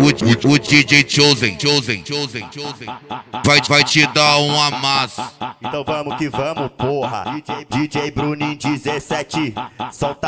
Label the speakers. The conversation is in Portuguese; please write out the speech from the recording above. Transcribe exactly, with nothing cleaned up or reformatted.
Speaker 1: o, o, o D J Chosen, Chosen, Chosen, Chosen vai, vai te dar um amasso.
Speaker 2: Então vamos que vamos, porra. D J Bruninho dezessete, solta